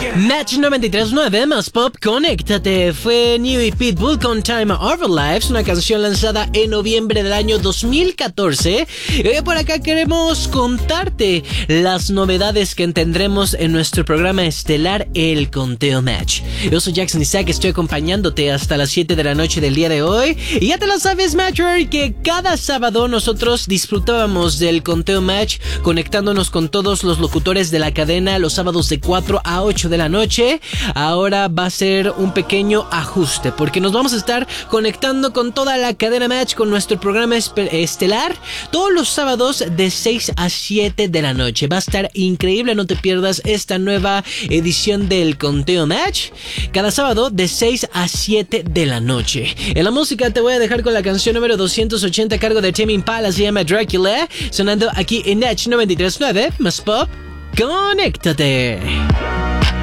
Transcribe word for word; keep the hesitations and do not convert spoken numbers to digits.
Match noventa y tres punto nueve más pop, conéctate. Fue New y Pitbull con Time of Our Lives, una canción lanzada en noviembre del año dos mil catorce. Y por acá queremos contarte las novedades que tendremos en nuestro programa estelar El Conteo Match. Yo soy Jackson Isaac, estoy acompañándote hasta las siete de la noche del día de hoy. Y ya te lo sabes, Matcher, que cada sábado nosotros disfrutábamos del Conteo Match conectándonos con todos los locutores de la cadena los sábados de cuatro a ocho de la noche. Ahora va a ser un pequeño ajuste porque nos vamos a estar conectando con toda la cadena Match con nuestro programa estelar todos los sábados de seis a siete de la noche. Va a estar increíble, no te pierdas esta nueva edición del Conteo Match cada sábado de seis a siete de la noche. En la música te voy a dejar con la canción número doscientos ochenta a cargo de Tame Impala, se llama Dracula, sonando aquí en Match noventa y tres punto nueve más pop. ¡Conéctate!